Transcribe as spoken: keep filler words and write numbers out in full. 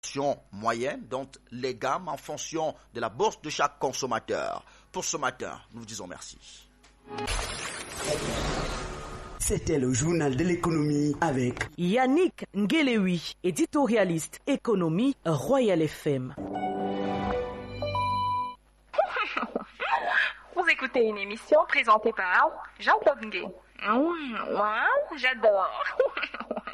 moyenne, donc les gammes en fonction de la bourse de chaque consommateur. Pour ce matin, nous vous disons merci. C'était le journal de l'économie avec Yannick Ngelewi, éditorialiste économie Royal F M. Vous écoutez une émission présentée par Jean-Claude Ngué. Mmh, wow, j'adore.